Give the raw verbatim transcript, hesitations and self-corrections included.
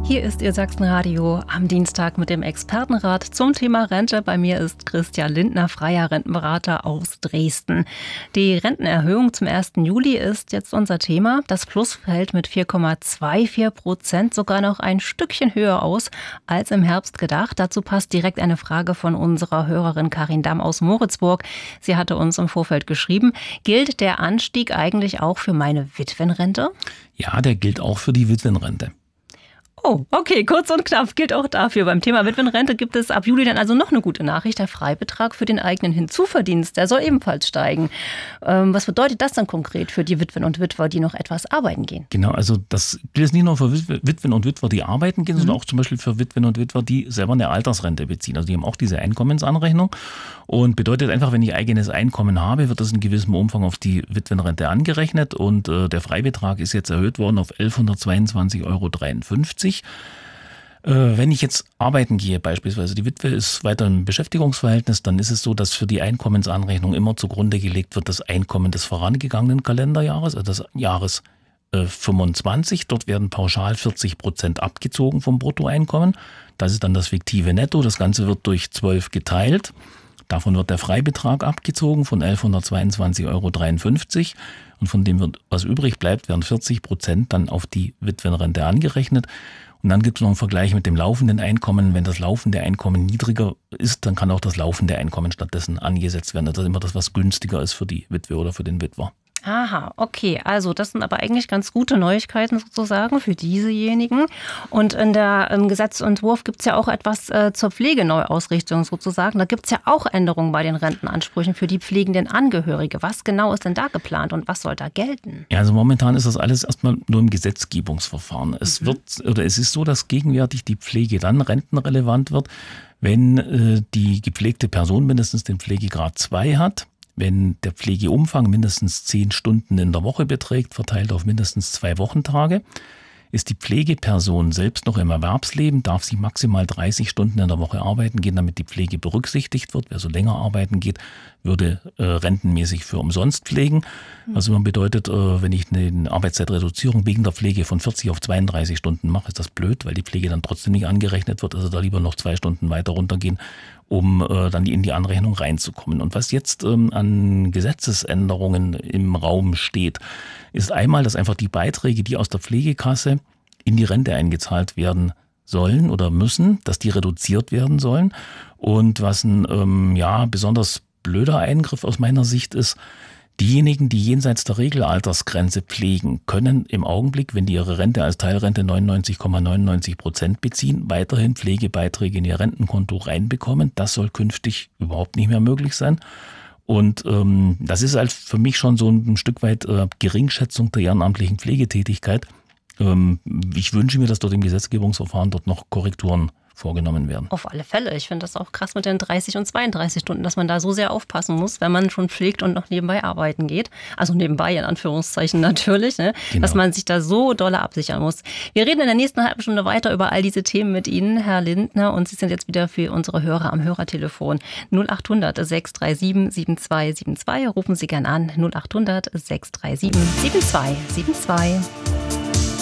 Hier ist Ihr Sachsenradio am Dienstag mit dem Expertenrat zum Thema Rente. Bei mir ist Christian Lindner, freier Rentenberater aus Dresden. Die Rentenerhöhung zum ersten Juli ist jetzt unser Thema. Das Plus fällt mit vier Komma vierundzwanzig Prozent sogar noch ein Stückchen höher aus als im Herbst gedacht. Dazu passt direkt eine Frage von unserer Hörerin Karin Damm aus Moritzburg. Sie hatte uns im Vorfeld geschrieben, gilt der Anstieg eigentlich auch für meine Witwenrente? Ja, der gilt auch für die Witwenrente. Oh, okay, kurz und knapp gilt auch dafür. Beim Thema Witwenrente gibt es ab Juli dann also noch eine gute Nachricht. Der Freibetrag für den eigenen Hinzuverdienst, der soll ebenfalls steigen. Ähm, was bedeutet das dann konkret für die Witwen und Witwer, die noch etwas arbeiten gehen? Genau, also das gilt nicht nur für Witwen und Witwer, die arbeiten gehen, mhm. sondern auch zum Beispiel für Witwen und Witwer, die selber eine Altersrente beziehen. Also die haben auch diese Einkommensanrechnung und bedeutet einfach, wenn ich eigenes Einkommen habe, wird das in gewissem Umfang auf die Witwenrente angerechnet und äh, der Freibetrag ist jetzt erhöht worden auf elfhundertzweiundzwanzig Euro dreiundfünfzig. Wenn ich jetzt arbeiten gehe, beispielsweise die Witwe ist weiter im Beschäftigungsverhältnis, dann ist es so, dass für die Einkommensanrechnung immer zugrunde gelegt wird das Einkommen des vorangegangenen Kalenderjahres, also des Jahres äh, fünfundzwanzig. Dort werden pauschal vierzig Prozent abgezogen vom Bruttoeinkommen. Das ist dann das fiktive Netto. Das Ganze wird durch zwölf geteilt. Davon wird der Freibetrag abgezogen von elfhundertzweiundzwanzig Euro dreiundfünfzig. Und von dem, wird, was übrig bleibt, werden vierzig Prozent dann auf die Witwenrente angerechnet. Und dann gibt es noch einen Vergleich mit dem laufenden Einkommen. Wenn das laufende Einkommen niedriger ist, dann kann auch das laufende Einkommen stattdessen angesetzt werden. Das ist immer das, was günstiger ist für die Witwe oder für den Witwer. Aha, okay. Also das sind aber eigentlich ganz gute Neuigkeiten sozusagen für diesejenigen. Und in der im Gesetzentwurf gibt es ja auch etwas äh, zur Pflegeneuausrichtung sozusagen. Da gibt es ja auch Änderungen bei den Rentenansprüchen für die pflegenden Angehörige. Was genau ist denn da geplant und was soll da gelten? Ja, also momentan ist das alles erstmal nur im Gesetzgebungsverfahren. Es mhm. wird oder es ist so, dass gegenwärtig die Pflege dann rentenrelevant wird, wenn äh, die gepflegte Person mindestens den Pflegegrad zwei hat. Wenn der Pflegeumfang mindestens zehn Stunden in der Woche beträgt, verteilt auf mindestens zwei Wochentage, ist die Pflegeperson selbst noch im Erwerbsleben, darf sie maximal dreißig Stunden in der Woche arbeiten gehen, damit die Pflege berücksichtigt wird. Wer so länger arbeiten geht, würde äh, rentenmäßig für umsonst pflegen. Was immer bedeutet, äh, wenn ich eine Arbeitszeitreduzierung wegen der Pflege von vierzig auf zweiunddreißig Stunden mache, ist das blöd, weil die Pflege dann trotzdem nicht angerechnet wird. Also da lieber noch zwei Stunden weiter runtergehen, um äh, dann in die Anrechnung reinzukommen. Und was jetzt ähm, an Gesetzesänderungen im Raum steht, ist einmal, dass einfach die Beiträge, die aus der Pflegekasse in die Rente eingezahlt werden sollen oder müssen, dass die reduziert werden sollen. Und was ein ähm, ja besonders blöder Eingriff aus meiner Sicht ist, diejenigen, die jenseits der Regelaltersgrenze pflegen, können im Augenblick, wenn die ihre Rente als Teilrente neunundneunzig Komma neunundneunzig Prozent beziehen, weiterhin Pflegebeiträge in ihr Rentenkonto reinbekommen. Das soll künftig überhaupt nicht mehr möglich sein. Und ähm, das ist halt für mich schon so ein Stück weit äh, Geringschätzung der ehrenamtlichen Pflegetätigkeit. Ähm, ich wünsche mir, dass dort im Gesetzgebungsverfahren dort noch Korrekturen vorgenommen werden. Auf alle Fälle. Ich finde das auch krass mit den dreißig und zweiunddreißig Stunden, dass man da so sehr aufpassen muss, wenn man schon pflegt und noch nebenbei arbeiten geht. Also nebenbei in Anführungszeichen natürlich, ne? Genau. Dass man sich da so doll absichern muss. Wir reden in der nächsten halben Stunde weiter über all diese Themen mit Ihnen, Herr Lindner. Und Sie sind jetzt wieder für unsere Hörer am Hörertelefon. null achthundert sechs drei sieben sieben zwei sieben zwei. Rufen Sie gern an. null achthundert sechs drei sieben sieben zwei sieben zwei.